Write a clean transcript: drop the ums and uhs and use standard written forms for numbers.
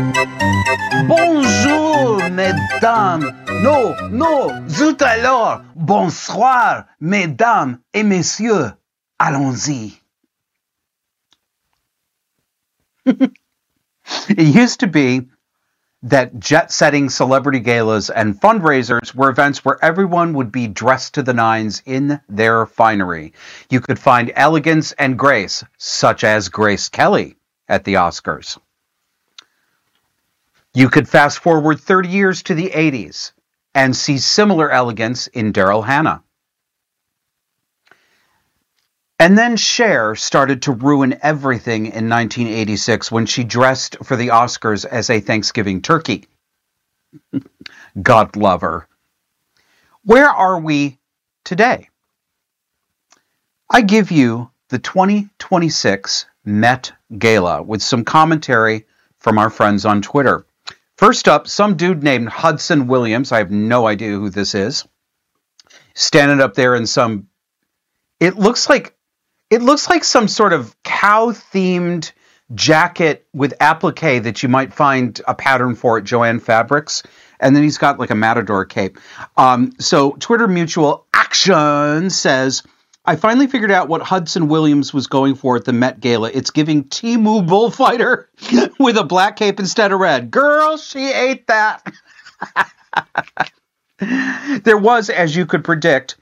Bonjour, mesdames. Non, non, zut alors. Bonsoir, mesdames et messieurs. Allons-y. It used to be that jet-setting celebrity galas and fundraisers were events where everyone would be dressed to the nines in their finery. You could find elegance and grace, such as Grace Kelly at the Oscars. You could fast forward 30 years to the 80s and see similar elegance in Daryl Hannah. And then Cher started to ruin everything in 1986 when she dressed for the Oscars as a Thanksgiving turkey. God love her. Where are we today? I give you the 2026 Met Gala with some commentary from our friends on Twitter. First up, some dude named Hudson Williams, I have no idea who this is, standing up there in some, it looks like some sort of cow-themed jacket with applique that you might find a pattern for at Joann Fabrics. And then he's got like a matador cape. So Twitter Mutual Action says, I finally figured out what Hudson Williams was going for at the Met Gala. It's giving Temu Bullfighter with a black cape instead of red. Girl, she ate that. There was, as you could predict,